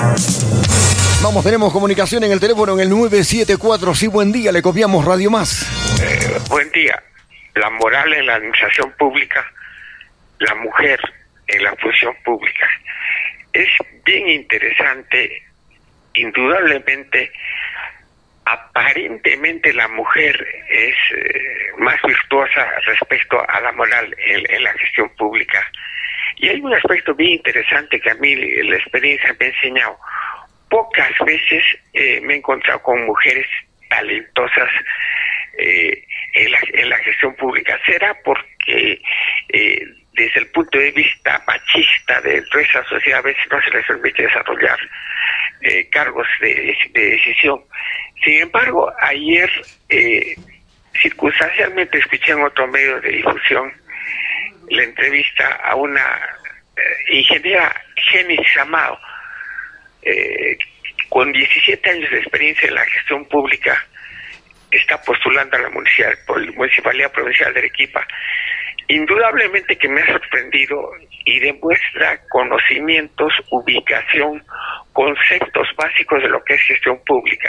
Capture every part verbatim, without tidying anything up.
Vamos, tenemos comunicación en el teléfono en el nueve siete cuatro. Sí, buen día, le copiamos Radio Más. Eh, buen día. La moral en la administración pública, la mujer en la función pública. Es bien interesante, indudablemente, aparentemente la mujer es eh, más virtuosa respecto a la moral en, en la gestión pública. Y hay un aspecto bien interesante que a mí la experiencia me ha enseñado. Pocas veces eh, me he encontrado con mujeres talentosas eh, en, la, en la gestión pública. ¿Será porque eh, desde el punto de vista machista de nuestra sociedad a veces no se les permite desarrollar eh, cargos de, de decisión? Sin embargo, ayer eh, circunstancialmente escuché en otro medio de difusión la entrevista a una eh, ingeniera Génesis Amado, eh, con diecisiete años de experiencia en la gestión pública, está postulando a la municipalidad, municipalidad provincial de Arequipa. Indudablemente que me ha sorprendido y demuestra conocimientos, ubicación, conceptos básicos de lo que es gestión pública.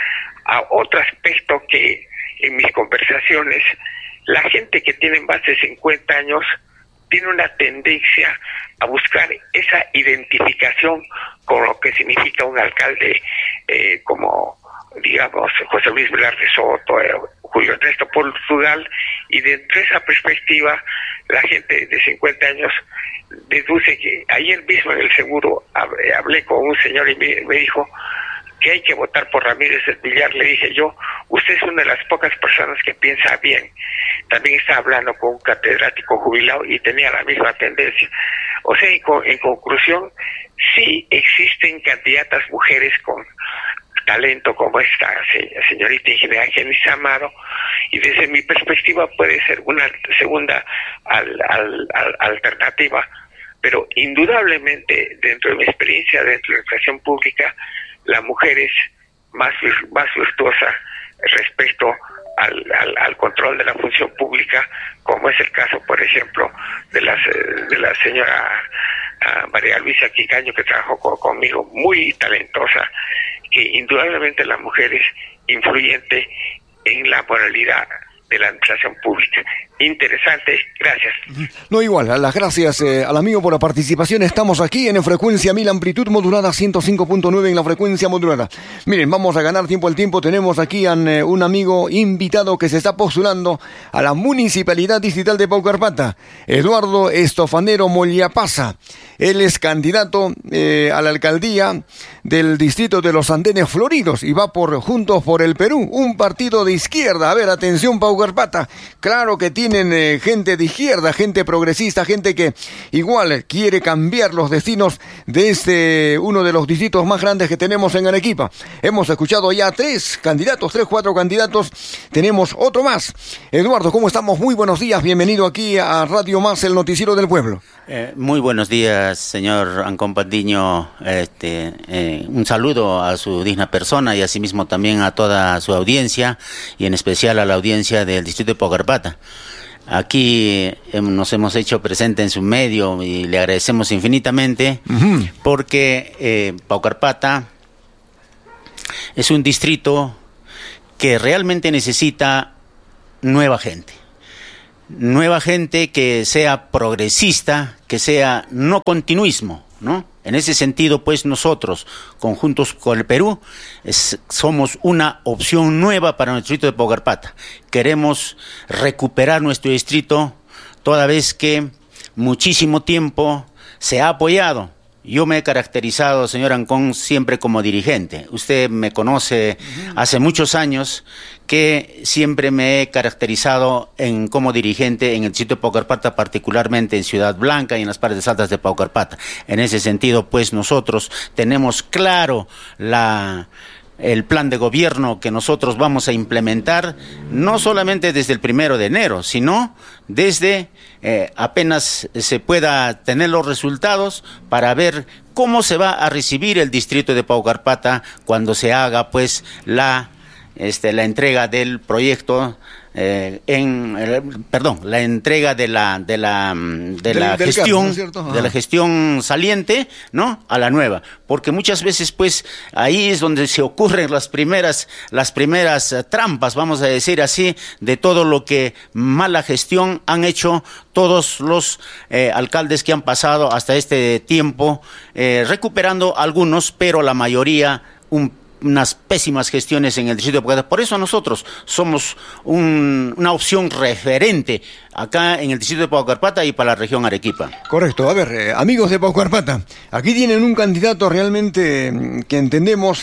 A otro aspecto que en mis conversaciones, la gente que tiene más de cincuenta años tiene una tendencia a buscar esa identificación con lo que significa un alcalde eh, como, digamos, José Luis Velarde Soto, eh, Julio Ernesto Portugal, y dentro de esa perspectiva la gente de cincuenta años deduce que ayer mismo en el seguro hablé, hablé con un señor y me, me dijo que hay que votar por Ramírez del Villar. Le dije yo, usted es una de las pocas personas que piensa bien. También estaba hablando con un catedrático jubilado y tenía la misma tendencia. O sea, en, en conclusión, sí existen candidatas mujeres con talento como esta señorita ingeniera Génesis Amado, y desde mi perspectiva puede ser una segunda al, al, al, alternativa, pero indudablemente dentro de mi experiencia dentro de la educación pública, la mujer es más, más virtuosa respecto al, al, al control de la función pública, como es el caso, por ejemplo, de, las, de la señora uh, María Luisa Quicaño, que trabajó con, conmigo, muy talentosa, que indudablemente la mujer es influyente en la moralidad de la administración pública. Interesante, gracias. No, igual, las gracias eh, al amigo por la participación. Estamos aquí en frecuencia mil, amplitud modulada ciento cinco punto nueve en la frecuencia modulada. Miren, vamos a ganar tiempo al tiempo. Tenemos aquí a eh, un amigo invitado que se está postulando a la Municipalidad Distrital de Paucarpata, Eduardo Estofanero Mollapasa. Él es candidato eh, a la alcaldía del distrito de los Andenes Floridos y va por Juntos por el Perú, un partido de izquierda. A ver, atención, Paucarpata, claro que tienen eh, gente de izquierda, gente progresista, gente que igual quiere cambiar los destinos de este, uno de los distritos más grandes que tenemos en Arequipa. Hemos escuchado ya tres candidatos, tres, cuatro candidatos, tenemos otro más. Eduardo, ¿cómo estamos? Muy buenos días, bienvenido aquí a Radio Más, el noticiero del pueblo. Eh, muy buenos días, señor Ancón Patiño. Este, eh, un saludo a su digna persona y asimismo también a toda su audiencia y en especial a la audiencia del distrito de Paucarpata. Aquí eh, nos hemos hecho presente en su medio y le agradecemos infinitamente uh-huh. porque eh, Paucarpata es un distrito que realmente necesita nueva gente. Nueva gente que sea progresista, que sea no continuismo, ¿no? En ese sentido, pues nosotros, conjuntos con el Perú, es, somos una opción nueva para nuestro distrito de Paucarpata. Queremos recuperar nuestro distrito toda vez que muchísimo tiempo se ha apoyado. Yo me he caracterizado, señor Ancón, siempre como dirigente. Usted me conoce hace muchos años que siempre me he caracterizado en, como dirigente en el distrito de Paucarpata, particularmente en Ciudad Blanca y en las partes altas de Paucarpata. En ese sentido, pues nosotros tenemos claro la... el plan de gobierno que nosotros vamos a implementar, no solamente desde el primero de enero, sino desde eh, apenas se pueda tener los resultados para ver cómo se va a recibir el distrito de Paucarpata cuando se haga pues la este, la entrega del proyecto eh, en eh, perdón la entrega de la de la de la del, gestión del campo, ¿no es de la gestión saliente, ¿no?, a la nueva, porque muchas veces pues ahí es donde se ocurren las primeras las primeras uh, trampas, vamos a decir así, de todo lo que mala gestión han hecho todos los eh, alcaldes que han pasado hasta este tiempo, eh, recuperando algunos, pero la mayoría un unas pésimas gestiones en el distrito de Paucarpata. Por eso nosotros somos un, una opción referente acá en el distrito de Paucarpata y para la región Arequipa. Correcto. A ver, eh, amigos de Paucarpata, aquí tienen un candidato realmente que entendemos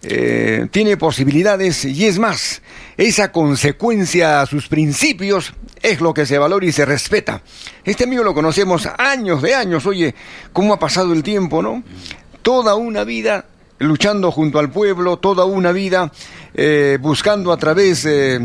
eh, tiene posibilidades, y es más, esa consecuencia a sus principios es lo que se valora y se respeta. Este amigo lo conocemos años de años. Oye, cómo ha pasado el tiempo, ¿no? Toda una vida luchando junto al pueblo, toda una vida eh, buscando a través eh,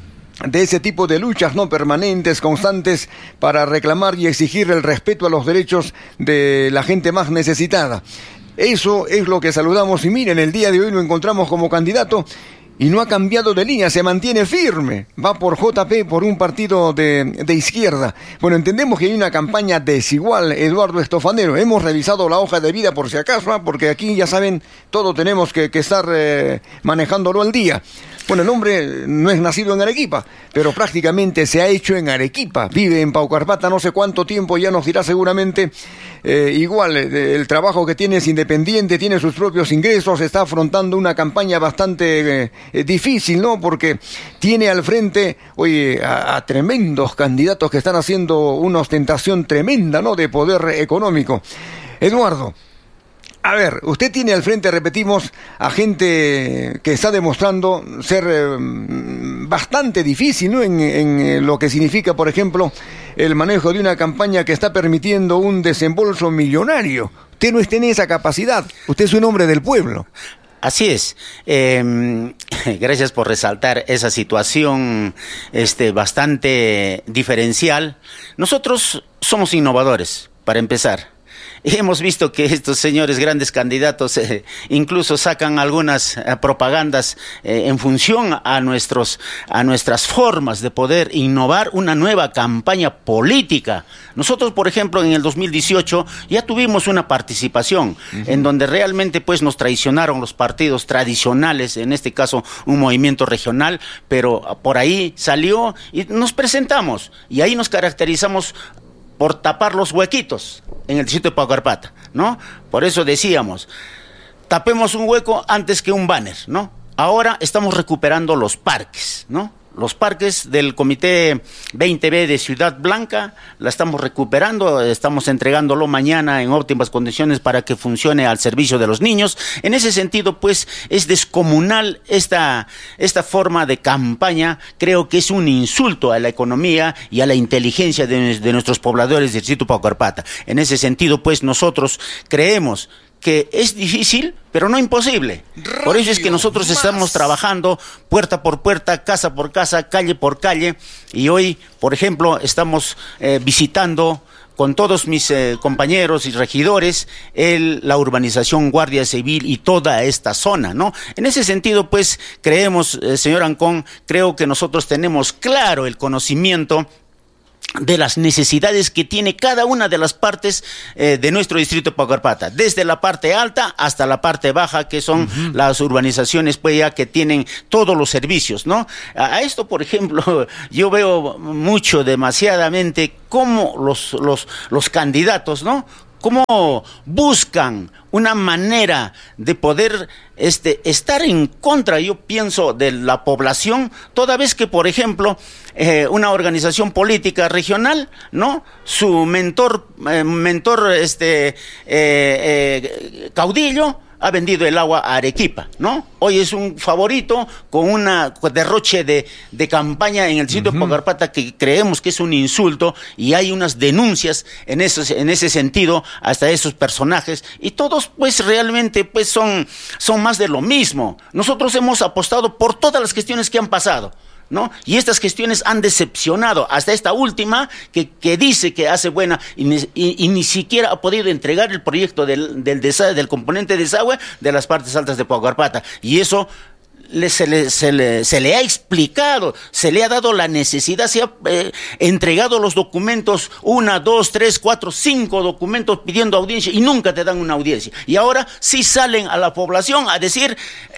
de ese tipo de luchas no permanentes, constantes, para reclamar y exigir el respeto a los derechos de la gente más necesitada. Eso es lo que saludamos, y miren, el día de hoy lo encontramos como candidato y no ha cambiado de línea, se mantiene firme, va por J P, por un partido de, de izquierda. Bueno, entendemos que hay una campaña desigual, Eduardo Estofanero. Hemos revisado la hoja de vida por si acaso, ¿eh? Porque aquí ya saben, todo tenemos que, que estar eh, manejándolo al día. Bueno, el hombre no es nacido en Arequipa, pero prácticamente se ha hecho en Arequipa, vive en Paucarpata no sé cuánto tiempo, ya nos dirá seguramente. Eh, igual, eh, el trabajo que tiene es independiente, tiene sus propios ingresos, está afrontando una campaña bastante eh, eh, difícil, ¿no? Porque tiene al frente, oye, a, a tremendos candidatos que están haciendo una ostentación tremenda, ¿no?, de poder económico. Eduardo, a ver, usted tiene al frente, repetimos, a gente que está demostrando ser eh, bastante difícil, ¿no?, en, en lo que significa, por ejemplo, el manejo de una campaña que está permitiendo un desembolso millonario. Usted no tiene esa capacidad, usted es un hombre del pueblo. Así es. Eh, gracias por resaltar esa situación este, bastante diferencial. Nosotros somos innovadores, para empezar. Hemos visto que estos señores grandes candidatos eh, incluso sacan algunas eh, propagandas eh, en función a nuestros a nuestras formas de poder innovar una nueva campaña política. Nosotros, por ejemplo, en el dos mil dieciocho ya tuvimos una participación uh-huh. en donde realmente pues nos traicionaron los partidos tradicionales, en este caso un movimiento regional, pero por ahí salió y nos presentamos y ahí nos caracterizamos por tapar los huequitos en el distrito de Paucarpata, ¿no? Por eso decíamos, tapemos un hueco antes que un banner, ¿no? Ahora estamos recuperando los parques, ¿no? Los parques del Comité veinte B de Ciudad Blanca, la estamos recuperando, estamos entregándolo mañana en óptimas condiciones para que funcione al servicio de los niños. En ese sentido, pues, es descomunal esta, esta forma de campaña. Creo que es un insulto a la economía y a la inteligencia de, de nuestros pobladores del distrito Paucarpata. En ese sentido, pues, nosotros creemos que es difícil, pero no imposible. Por eso es que nosotros estamos trabajando puerta por puerta, casa por casa, calle por calle, y hoy, por ejemplo, estamos eh, visitando con todos mis eh, compañeros y regidores el, la urbanización Guardia Civil y toda esta zona, ¿no? En ese sentido, pues, creemos, eh, señor Ancón, creo que nosotros tenemos claro el conocimiento de las necesidades que tiene cada una de las partes eh, de nuestro distrito de Paucarpata, desde la parte alta hasta la parte baja, que son uh-huh. las urbanizaciones pues ya que tienen todos los servicios, ¿no? A, a esto, por ejemplo, yo veo mucho, demasiadamente, cómo los, los, los candidatos, ¿no?, cómo buscan una manera de poder este, estar en contra, yo pienso, de la población, toda vez que, por ejemplo, eh, una organización política regional, ¿no?, su mentor, eh, mentor este, eh, eh, caudillo, ha vendido el agua a Arequipa, ¿no? Hoy es un favorito con una derroche de, de campaña en el distrito uh-huh. de Paucarpata que creemos que es un insulto, y hay unas denuncias en, esos, en ese sentido hasta esos personajes, y todos pues realmente pues son, son más de lo mismo. Nosotros hemos apostado por todas las gestiones que han pasado, ¿no? Y estas gestiones han decepcionado, hasta esta última que, que dice que hace buena y ni, y, y ni siquiera ha podido entregar el proyecto del, del, desagüe, del componente de desagüe de las partes altas de Paucarpata. Y eso Le, se, le, se, le, se le ha explicado, se le ha dado la necesidad, se ha eh, entregado los documentos, una, dos, tres, cuatro, cinco documentos pidiendo audiencia y nunca te dan una audiencia. Y ahora sí salen a la población a decir,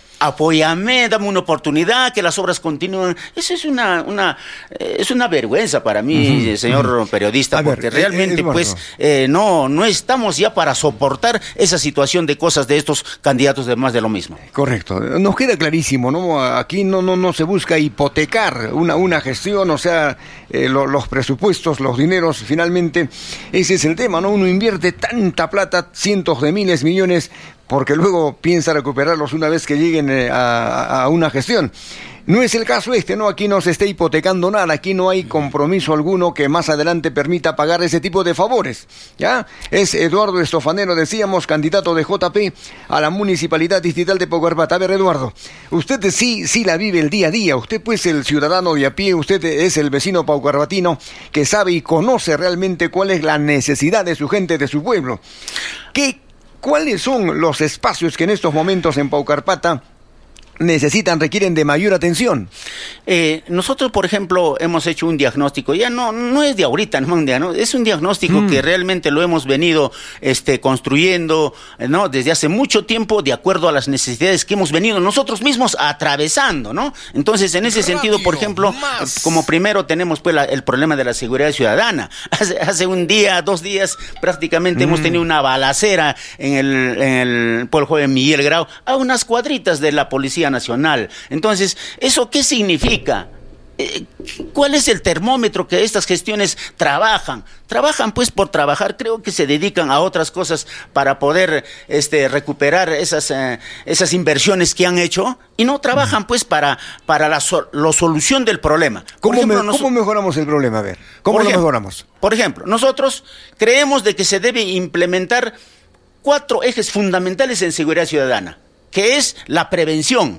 apóyame, dame una oportunidad, que las obras continúen. Eso es una, una, eh, es una vergüenza para mí, uh-huh, señor uh-huh. periodista, a porque ver, realmente eh, pues eh, no, no estamos ya para soportar esa situación de cosas de estos candidatos de más de lo mismo. Correcto, nos queda clarísimo, ¿no? Aquí no, no, no se busca hipotecar una, una gestión, o sea, eh, lo, los presupuestos, los dineros, finalmente, ese es el tema, ¿no? Uno invierte tanta plata, cientos de miles, millones, porque luego piensa recuperarlos una vez que lleguen eh, a, a una gestión. No es el caso este, ¿no? Aquí no se está hipotecando nada, aquí no hay compromiso alguno que más adelante permita pagar ese tipo de favores, ¿ya? Es Eduardo Estofanero, decíamos, candidato de J P a la Municipalidad Distrital de Paucarpata. A ver, Eduardo, usted sí, sí la vive el día a día, usted pues el ciudadano de a pie, usted es el vecino paucarpatino que sabe y conoce realmente cuál es la necesidad de su gente, de su pueblo. ¿Qué ¿Cuáles son los espacios que en estos momentos en Paucarpata necesitan, requieren de mayor atención? Eh, nosotros, por ejemplo, hemos hecho un diagnóstico, ya no, no es de ahorita, no, es un diagnóstico mm. que realmente lo hemos venido este, construyendo, ¿no? Desde hace mucho tiempo, de acuerdo a las necesidades que hemos venido nosotros mismos atravesando, ¿no? Entonces, en ese Radio sentido, por ejemplo, más. como primero tenemos pues la, el problema de la seguridad ciudadana. Hace, hace un día, dos días, prácticamente mm. hemos tenido una balacera en el, en el pueblo de Miguel Grau, a unas cuadritas de la Policía Nacional. Entonces, ¿eso qué significa? Eh, ¿Cuál es el termómetro que estas gestiones trabajan? Trabajan pues por trabajar, creo que se dedican a otras cosas para poder este, recuperar esas, eh, esas inversiones que han hecho y no trabajan pues para, para la, so la solución del problema. ¿Cómo, ejemplo, me, ¿Cómo mejoramos el problema? A ver, ¿cómo lo ejemplo, mejoramos? Por ejemplo, nosotros creemos de que se debe implementar cuatro ejes fundamentales en seguridad ciudadana, que es la prevención,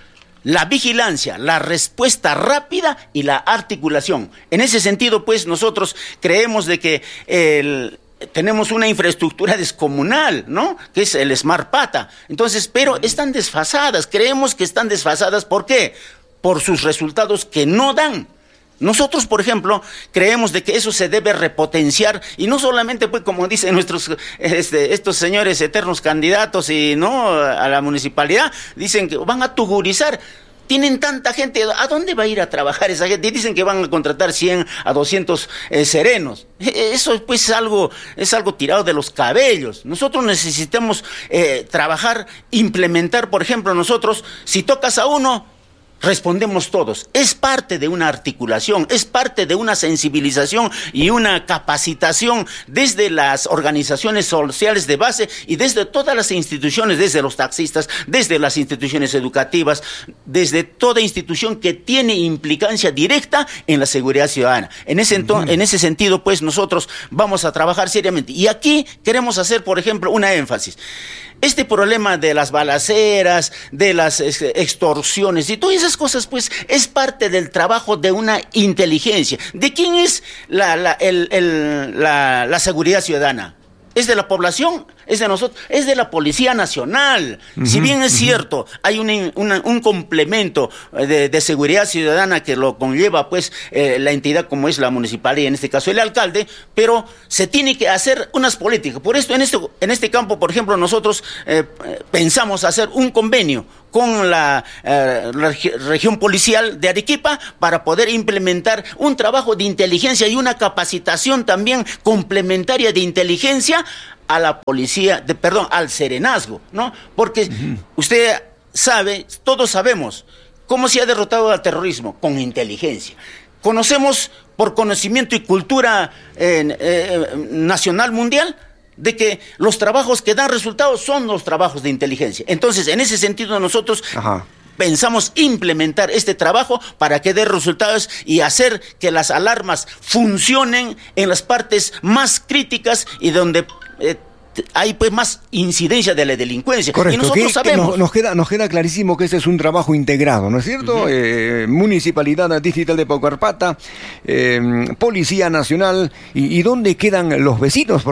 la vigilancia, la respuesta rápida y la articulación. En ese sentido, pues, nosotros creemos de que el, tenemos una infraestructura descomunal, ¿no? Que es el Smart Pata. Entonces, pero están desfasadas, creemos que están desfasadas. ¿Por qué? Por sus resultados que no dan. Nosotros, por ejemplo, creemos de que eso se debe repotenciar y no solamente, pues, como dicen nuestros este, estos señores eternos candidatos y no a la municipalidad, dicen que van a tugurizar. Tienen tanta gente, ¿a dónde va a ir a trabajar esa gente? Y dicen que van a contratar cien a doscientos eh, serenos. Eso pues es algo, es algo tirado de los cabellos. Nosotros necesitamos eh, trabajar, implementar, por ejemplo, nosotros, si tocas a uno, respondemos todos. Es parte de una articulación, es parte de una sensibilización y una capacitación desde las organizaciones sociales de base y desde todas las instituciones, desde los taxistas, desde las instituciones educativas, desde toda institución que tiene implicancia directa en la seguridad ciudadana. En ese, uh-huh. en ese sentido, pues, nosotros vamos a trabajar seriamente. Y aquí queremos hacer, por ejemplo, una énfasis. Este problema de las balaceras, de las extorsiones y todas esas cosas, pues, es parte del trabajo de una inteligencia. ¿De quién es la, la, el, el, la, la seguridad ciudadana? ¿Es de la población? ¿Es de nosotros? Es de la Policía Nacional. Uh-huh, si bien es uh-huh. cierto, hay una, una, un complemento de, de seguridad ciudadana que lo conlleva, pues, eh, la entidad como es la municipalidad y en este caso el alcalde, pero se tiene que hacer unas políticas. Por esto, en este, en este campo, por ejemplo, nosotros eh, pensamos hacer un convenio con la, eh, la región policial de Arequipa para poder implementar un trabajo de inteligencia y una capacitación también complementaria de inteligencia a la policía, de, perdón, al serenazgo, ¿no? Porque uh-huh. usted sabe, todos sabemos cómo se ha derrotado al terrorismo, con inteligencia. Conocemos por conocimiento y cultura eh, eh, nacional, mundial, de que los trabajos que dan resultados son los trabajos de inteligencia. Entonces, en ese sentido, nosotros Ajá. pensamos implementar este trabajo para que dé resultados y hacer que las alarmas funcionen en las partes más críticas y donde eh, hay pues más incidencia de la delincuencia. Correcto, y nosotros que, sabemos. Que nos, nos, queda, nos queda clarísimo que este es un trabajo integrado, ¿no es cierto? Uh-huh. eh, Municipalidad Distrital de Paucarpata, eh, Policía Nacional, y, y ¿dónde quedan los vecinos? Porque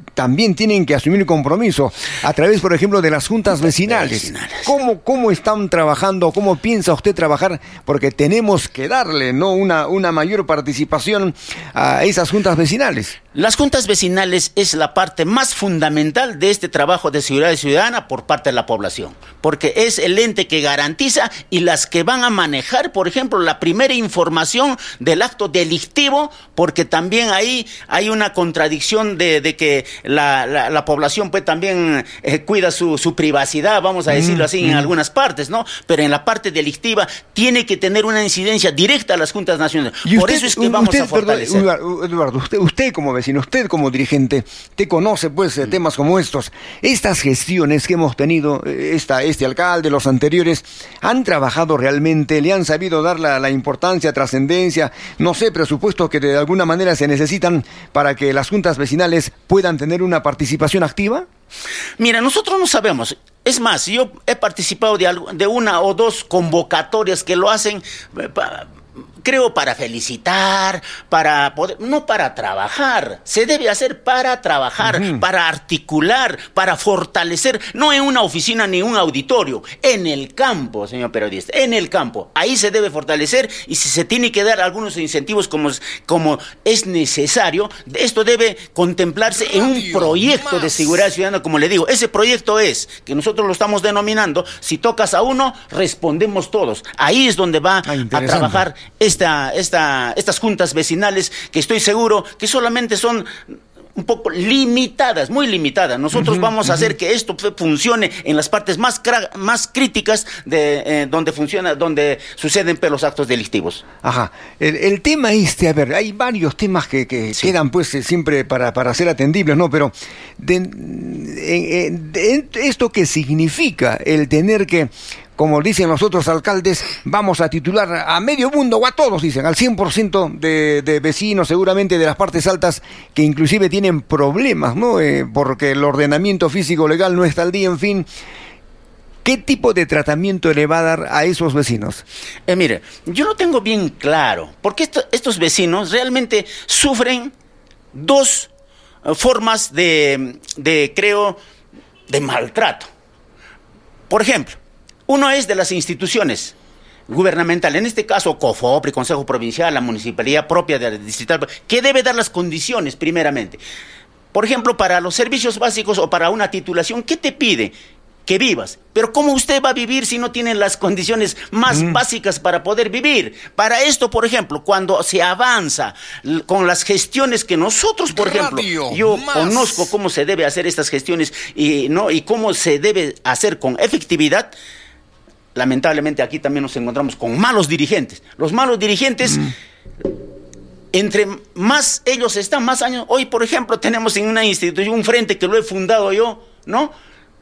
también tienen que asumir compromiso a través, por ejemplo, de las juntas vecinales. vecinales. ¿Cómo, cómo están trabajando? ¿Cómo piensa usted trabajar? Porque tenemos que darle, ¿no?, una, una mayor participación a esas juntas vecinales. Las juntas vecinales es la parte más fundamental de este trabajo de seguridad ciudadana por parte de la población, porque es el ente que garantiza y las que van a manejar, por ejemplo, la primera información del acto delictivo, porque también ahí hay una contradicción de, de que la, la, la población pues también eh, cuida su, su privacidad, vamos a decirlo así, mm, en mm. algunas partes, ¿no? Pero en la parte delictiva tiene que tener una incidencia directa a las juntas nacionales. Por usted, eso es que vamos usted, a fortalecer. Perdón, Eduardo, usted, usted como vecino, usted como dirigente, te conoce pues mm. temas como estos. Estas gestiones que hemos tenido, esta, este alcalde, los anteriores, ¿han trabajado realmente? ¿Le han sabido dar la, la importancia, trascendencia, no sé, presupuestos que de alguna manera se necesitan para que las juntas vecinales puedan tener una participación activa? Mira, nosotros no sabemos. Es más, yo he participado de, algo, de una o dos convocatorias que lo hacen, pa, creo, para felicitar, para poder, no para trabajar. Se debe hacer para trabajar, uh-huh. para articular, para fortalecer, no en una oficina ni un auditorio, en el campo, señor periodista, en el campo. Ahí se debe fortalecer y si se tiene que dar algunos incentivos como, como es necesario, esto debe contemplarse en un proyecto de seguridad ciudadana, como le digo. Ese proyecto es, que nosotros lo estamos denominando, si tocas a uno, respondemos todos. Ahí es donde va ah, a trabajar Esta, esta, estas juntas vecinales, que estoy seguro que solamente son un poco limitadas, muy limitadas. Nosotros uh-huh, vamos a uh-huh. hacer que esto funcione en las partes más, cra- más críticas de eh, donde funciona, donde suceden pues, los actos delictivos. Ajá. El, el tema este, a ver, hay varios temas que, que sí. quedan pues siempre para, para ser atendibles, ¿no? Pero de, de, de, de, ¿esto qué significa el tener que, como dicen los otros alcaldes, vamos a titular a medio mundo o a todos, dicen, al cien por ciento de, de vecinos, seguramente de las partes altas, que inclusive tienen problemas, ¿no? Eh, porque el ordenamiento físico legal no está al día, en fin. ¿Qué tipo de tratamiento le va a dar a esos vecinos? Eh, mire, yo lo tengo bien claro, porque esto, estos vecinos realmente sufren dos uh, formas de, de, creo, de maltrato. Por ejemplo, uno es de las instituciones gubernamentales, en este caso COFOPRI, Consejo Provincial, la municipalidad propia de la distrital, que debe dar las condiciones primeramente. Por ejemplo, para los servicios básicos o para una titulación, ¿qué te pide? Que vivas. Pero ¿cómo usted va a vivir si no tiene las condiciones más mm. básicas para poder vivir? Para esto, por ejemplo, cuando se avanza con las gestiones que nosotros, por Radio ejemplo, yo más. conozco cómo se debe hacer estas gestiones y, ¿no? y cómo se debe hacer con efectividad. Lamentablemente aquí también nos encontramos con malos dirigentes. Los malos dirigentes, mm. entre más ellos están, más años. Hoy, por ejemplo, tenemos en una institución un frente que lo he fundado yo, ¿no?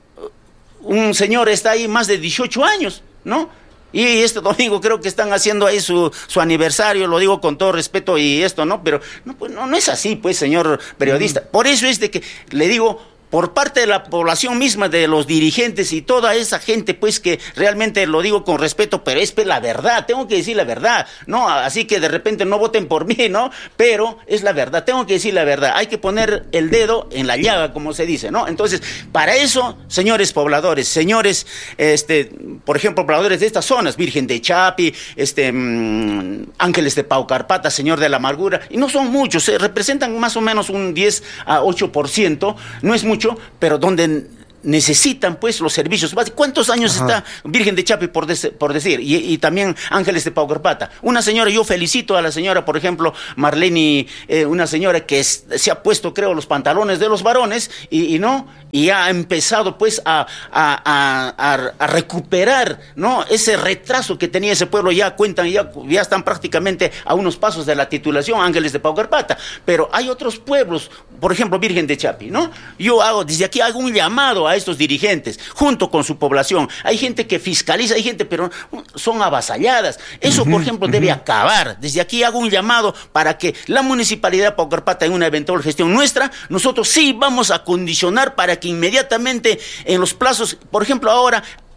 Un señor está ahí más de dieciocho años, ¿no? Y este domingo creo que están haciendo ahí su, su aniversario, lo digo con todo respeto y esto, ¿no? Pero no, pues, no, no es así, pues, señor periodista. Mm. Por eso es de que le digo, por parte de la población misma, de los dirigentes y toda esa gente, pues que realmente lo digo con respeto, pero es pues, la verdad, tengo que decir la verdad, ¿no? Así que de repente no voten por mí, ¿no? Pero es la verdad, tengo que decir la verdad, hay que poner el dedo en la llaga, como se dice, ¿no? Entonces, para eso, señores pobladores, señores, este, por ejemplo, pobladores de estas zonas, Virgen de Chapi, este, mmm, Ángeles de Paucarpata, Señor de la Amargura, y no son muchos, se representan más o menos un diez a ocho por ciento, no es mucho, pero donde necesitan pues los servicios básicos. ¿Cuántos años Ajá. está Virgen de Chapi por, de, por decir? Y, y también Ángeles de Paucarpata. Una señora, yo felicito a la señora, por ejemplo, Marlene, eh, una señora que es, se ha puesto, creo, los pantalones de los varones y, y no, y ha empezado pues a, a, a, a, a recuperar, ¿no? Ese retraso que tenía ese pueblo. Ya cuentan, ya, ya están prácticamente a unos pasos de la titulación, Ángeles de Paucarpata. Pero hay otros pueblos, por ejemplo, Virgen de Chapi, ¿no? Yo hago, desde aquí hago un llamado a estos dirigentes, junto con su población. Hay gente que fiscaliza, hay gente, pero son avasalladas. Eso, por ejemplo, uh-huh. debe acabar. Desde aquí hago un llamado para que la municipalidad de Paucarpata, en una eventual gestión nuestra, nosotros sí vamos a condicionar para que inmediatamente en los plazos, por ejemplo, ahora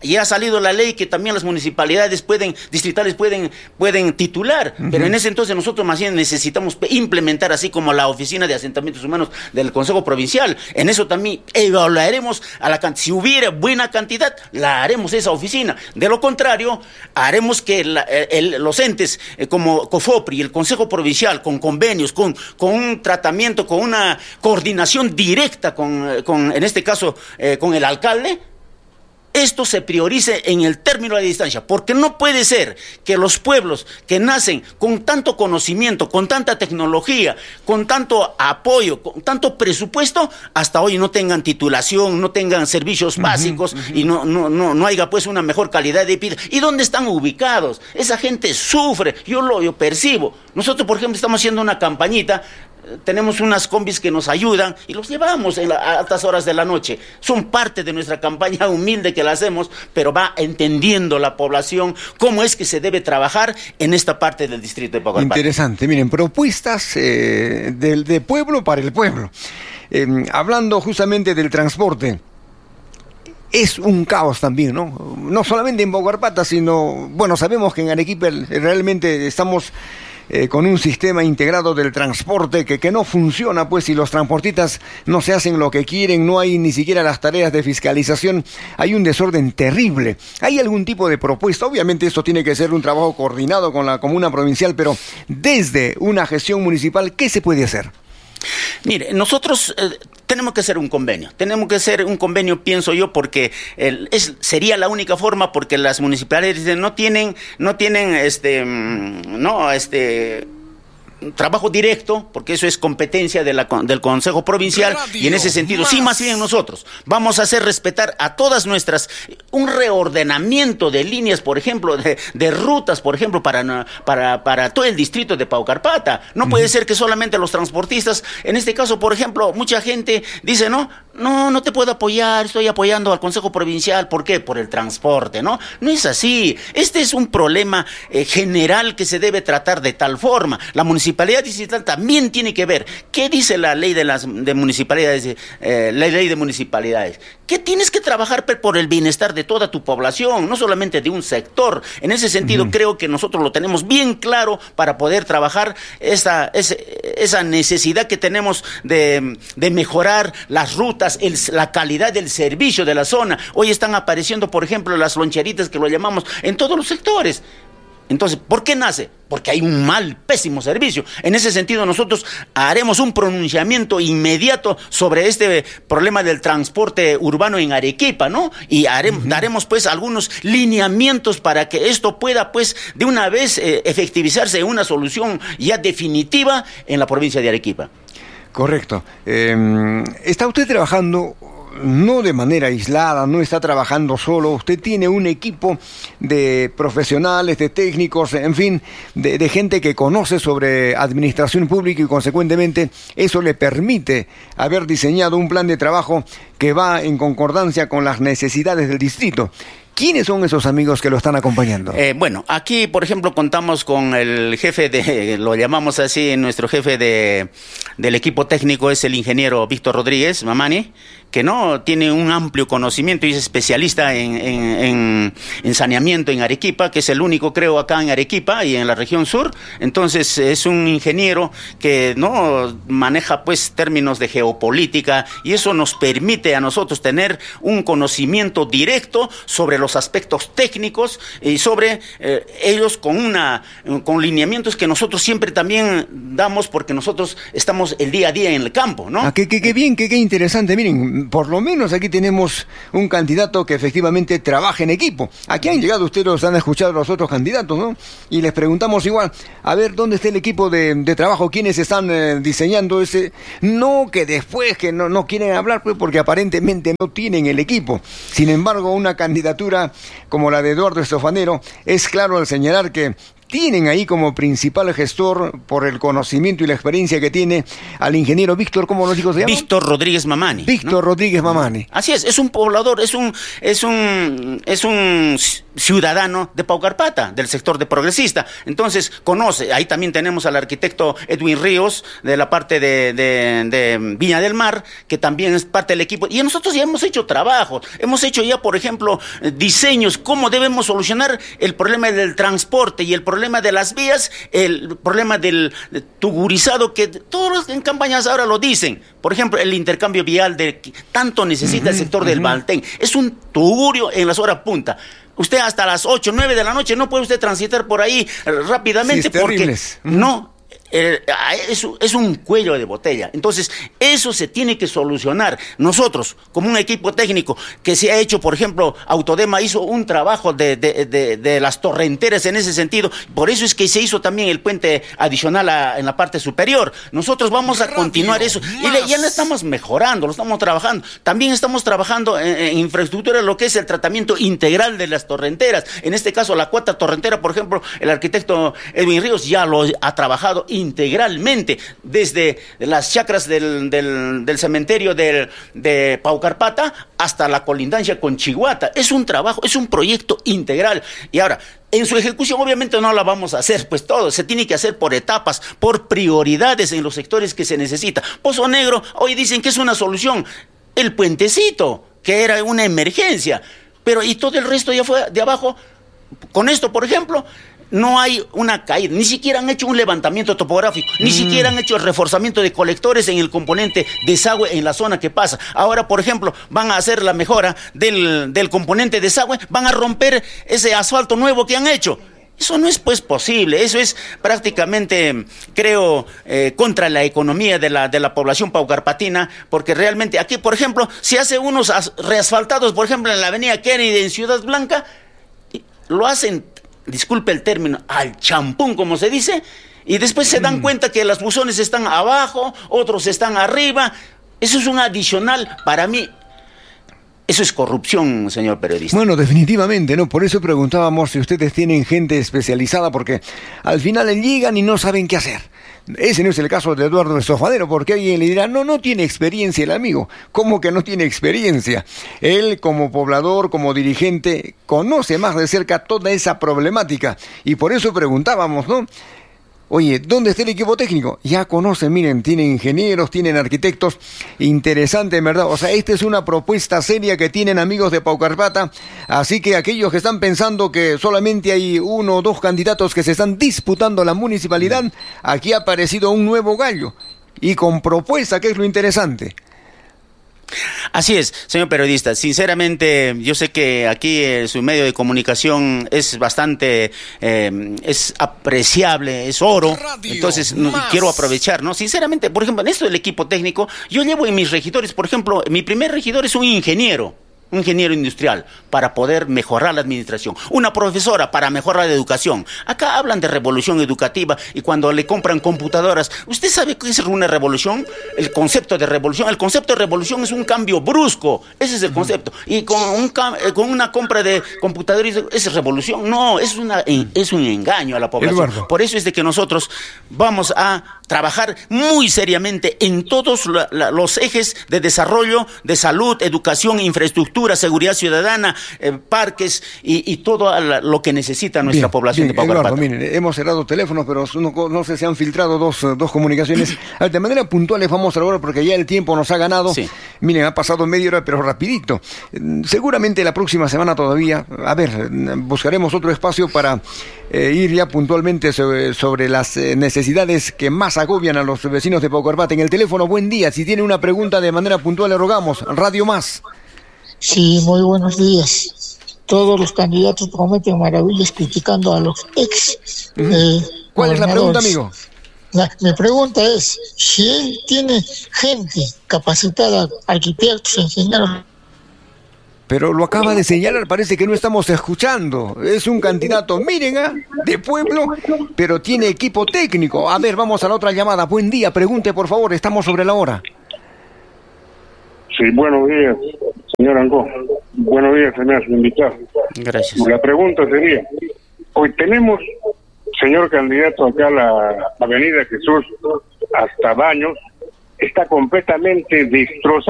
ya ha salido la ley que también las municipalidades pueden, distritales pueden, pueden titular, uh-huh. pero en ese entonces nosotros más bien necesitamos implementar, así como la Oficina de Asentamientos Humanos del Consejo Provincial. En eso también evaluaremos a la cantidad. Si hubiera buena cantidad, la haremos esa oficina. De lo contrario, haremos que la, el, los entes eh, como COFOPRI y el Consejo Provincial, con convenios, con, con un tratamiento, con una coordinación directa con, con en este caso, eh, con el alcalde, esto se priorice en el término de la distancia, porque no puede ser que los pueblos que nacen con tanto conocimiento, con tanta tecnología, con tanto apoyo, con tanto presupuesto, hasta hoy no tengan titulación, no tengan servicios uh-huh, básicos uh-huh. y no, no, no, no haya pues una mejor calidad de vida. ¿Y dónde están ubicados? Esa gente sufre, yo lo yo percibo. Nosotros, por ejemplo, estamos haciendo una campañita. Tenemos unas combis que nos ayudan y los llevamos en la, a altas horas de la noche. Son parte de nuestra campaña humilde que la hacemos, pero va entendiendo la población cómo es que se debe trabajar en esta parte del distrito de Paucarpata. Interesante, miren, propuestas eh, del de pueblo para el pueblo. Eh, hablando justamente del transporte, es un caos también, ¿no? No solamente en Paucarpata, sino, bueno, sabemos que en Arequipa realmente estamos Eh, con un sistema integrado del transporte que, que no funciona, pues si los transportistas no se hacen lo que quieren, no hay ni siquiera las tareas de fiscalización, hay un desorden terrible. ¿Hay algún tipo de propuesta? Obviamente esto tiene que ser un trabajo coordinado con la comuna provincial, pero desde una gestión municipal, ¿qué se puede hacer? Mire, nosotros eh, tenemos que hacer un convenio, tenemos que hacer un convenio, pienso yo, porque el, es, sería la única forma, porque las municipalidades no tienen, no tienen, este, no, este... trabajo directo, porque eso es competencia de la, del Consejo Provincial, Radio y en ese sentido, más. sí, más bien nosotros vamos a hacer respetar a todas nuestras, un reordenamiento de líneas, por ejemplo, de, de rutas, por ejemplo, para, para, para todo el distrito de Paucarpata. No uh-huh. puede ser que solamente los transportistas, en este caso, por ejemplo, mucha gente dice, no, no, no te puedo apoyar, estoy apoyando al Consejo Provincial, ¿por qué? Por el transporte, ¿no? No es así, este es un problema eh, general que se debe tratar de tal forma. La municipalidad La municipalidad distrital también tiene que ver. ¿Qué dice la ley de las de municipalidades? Eh, la ley de municipalidades. Que tienes que trabajar por el bienestar de toda tu población, no solamente de un sector. En ese sentido, uh-huh. creo que nosotros lo tenemos bien claro para poder trabajar esa, esa, esa necesidad que tenemos de, de mejorar las rutas, el, la calidad del servicio de la zona. Hoy están apareciendo, por ejemplo, las loncheritas, que lo llamamos, en todos los sectores. Entonces, ¿por qué nace? Porque hay un mal, pésimo servicio. En ese sentido, nosotros haremos un pronunciamiento inmediato sobre este problema del transporte urbano en Arequipa, ¿no? Y haremos, uh-huh. daremos, pues, algunos lineamientos para que esto pueda, pues, de una vez eh, efectivizarse en una solución ya definitiva en la provincia de Arequipa. Correcto. Eh, ¿está usted trabajando no de manera aislada, no está trabajando solo? Usted tiene un equipo de profesionales, de técnicos, en fin, de, de gente que conoce sobre administración pública y consecuentemente eso le permite haber diseñado un plan de trabajo que va en concordancia con las necesidades del distrito. ¿Quiénes son esos amigos que lo están acompañando? Eh, bueno, aquí, por ejemplo, contamos con el jefe de, lo llamamos así, nuestro jefe de del equipo técnico es el ingeniero Víctor Rodríguez Mamani, que no tiene un amplio conocimiento y es especialista en, en, en, en saneamiento en Arequipa, que es el único, creo, acá en Arequipa y en la región sur. Entonces es un ingeniero que no maneja pues términos de geopolítica y eso nos permite a nosotros tener un conocimiento directo sobre los aspectos técnicos y sobre eh, ellos con una con lineamientos que nosotros siempre también damos, porque nosotros estamos el día a día en el campo, ¿no? Ah, qué, qué, qué bien, qué, qué interesante. Miren, por lo menos aquí tenemos un candidato que efectivamente trabaja en equipo. Aquí han llegado, ustedes los han escuchado los otros candidatos, ¿no? Y les preguntamos igual, a ver, ¿dónde está el equipo de, de trabajo? ¿Quiénes están eh, diseñando ese? No que después que no, no quieren hablar, pues porque aparentemente no tienen el equipo. Sin embargo, una candidatura como la de Eduardo Estofanero es claro al señalar que tienen ahí como principal gestor, por el conocimiento y la experiencia que tiene, al ingeniero Víctor, ¿cómo nos dijo se llama? Víctor Rodríguez Mamani. Víctor ¿no? Rodríguez Mamani. Así es, es un poblador, es un, es un, es un ciudadano de Paucarpata, del sector de progresista. Entonces, conoce, ahí también tenemos al arquitecto Edwin Ríos, de la parte de, de, de Viña del Mar, que también es parte del equipo. Y nosotros ya hemos hecho trabajo, hemos hecho ya, por ejemplo, diseños, cómo debemos solucionar el problema del transporte y el problema de las vías, el problema del de tugurizado, que todos los en campañas ahora lo dicen. Por ejemplo, el intercambio vial de que tanto necesita uh-huh, el sector uh-huh. del Baltén. Es un tugurio en las horas punta. Usted hasta las ocho, nueve de la noche no puede usted transitar por ahí rápidamente, sí, porque uh-huh. no... Eh, es, es un cuello de botella. Entonces, eso se tiene que solucionar. Nosotros, como un equipo técnico que se ha hecho, por ejemplo, Autodema hizo un trabajo de, de, de, de las torrenteras en ese sentido. Por eso es que se hizo también el puente adicional a, en la parte superior. Nosotros vamos a continuar eso. Y le, ya lo estamos mejorando, lo estamos trabajando. También estamos trabajando en, en infraestructura, lo que es el tratamiento integral de las torrenteras. En este caso, la cuarta torrentera, por ejemplo, el arquitecto Edwin Ríos ya lo ha trabajado integralmente, desde las chacras del, del, del cementerio del, de Paucarpata hasta la colindancia con Chiguata. Es un trabajo, es un proyecto integral. Y ahora, en su ejecución obviamente no la vamos a hacer, pues todo, se tiene que hacer por etapas, por prioridades en los sectores que se necesita. Pozo Negro, hoy dicen que es una solución, el puentecito, que era una emergencia, pero y todo el resto ya fue de abajo. Con esto, por ejemplo, no hay una caída, ni siquiera han hecho un levantamiento topográfico, ni mm. siquiera han hecho el reforzamiento de colectores en el componente desagüe en la zona que pasa. Ahora, por ejemplo, van a hacer la mejora del, del componente desagüe, van a romper ese asfalto nuevo que han hecho. Eso no es pues posible, eso es prácticamente, creo, eh, contra la economía de la, de la población paucarpatina, porque realmente aquí, por ejemplo, se hace unos as- reasfaltados, por ejemplo, en la avenida Kennedy en Ciudad Blanca, lo hacen, disculpe el término, al champún, como se dice, y después se dan cuenta que los buzones están abajo, otros están arriba. Eso es un adicional para mí. Eso es corrupción, señor periodista. Bueno, definitivamente, ¿no? Por eso preguntábamos si ustedes tienen gente especializada, porque al final llegan y no saben qué hacer. Ese no es el caso de Eduardo Estofanero, porque alguien le dirá, no, no tiene experiencia el amigo. ¿Cómo que no tiene experiencia? Él, como poblador, como dirigente, conoce más de cerca toda esa problemática. Y por eso preguntábamos, ¿no? Oye, ¿dónde está el equipo técnico? Ya conocen, miren, tienen ingenieros, tienen arquitectos. Interesante, en verdad. O sea, esta es una propuesta seria que tienen amigos de Paucarpata. Así que aquellos que están pensando que solamente hay uno o dos candidatos que se están disputando la municipalidad, aquí ha aparecido un nuevo gallo. Y con propuesta, que es lo interesante. Así es, señor periodista. Sinceramente, yo sé que aquí eh, su medio de comunicación es bastante, eh, es apreciable, es oro. Radio Entonces, no, quiero aprovechar, ¿no? Sinceramente, por ejemplo, en esto del equipo técnico, yo llevo en mis regidores, por ejemplo, mi primer regidor es un ingeniero. Un ingeniero industrial para poder mejorar la administración, una profesora para mejorar la educación. Acá hablan de revolución educativa y cuando le compran computadoras, ¿usted sabe qué es una revolución? El concepto de revolución, el concepto de revolución es un cambio brusco, ese es el concepto. Y con, un, con una compra de computadoras, ¿es revolución? No, es, una, es un engaño a la población. Eduardo. Por eso es de que nosotros vamos a trabajar muy seriamente en todos la, la, los ejes de desarrollo, de salud, educación, infraestructura, seguridad ciudadana, eh, parques y, y todo la, lo que necesita nuestra bien, población bien, de Paucarpata. Eduardo, miren, hemos cerrado teléfonos, pero no, no sé, se han filtrado dos, dos comunicaciones. A ver, de manera puntual les vamos a hablar porque ya el tiempo nos ha ganado. Sí. Miren, ha pasado media hora, pero rapidito. Seguramente la próxima semana todavía, a ver, buscaremos otro espacio para eh, ir ya puntualmente sobre, sobre las necesidades que más agobian a los vecinos de Paucarpata. En el teléfono, buen día. Si tiene una pregunta de manera puntual, le rogamos. Radio Más. Sí, muy buenos días. Todos los candidatos prometen maravillas criticando a los ex. Uh-huh. eh, ¿Cuál es la pregunta, amigo? La, mi pregunta es, si él tiene gente capacitada, arquitectos, ingenieros... Pero lo acaba de señalar, parece que no estamos escuchando. Es un candidato, miren, ¿eh? de pueblo, pero tiene equipo técnico. A ver, vamos a la otra llamada. Buen día, pregunte por favor, estamos sobre la hora. Sí, buenos días, señor Ancó. Buenos días, señor invitado. Gracias. La pregunta sería, hoy tenemos señor candidato, acá la Avenida Jesús hasta Baños está completamente destrozada.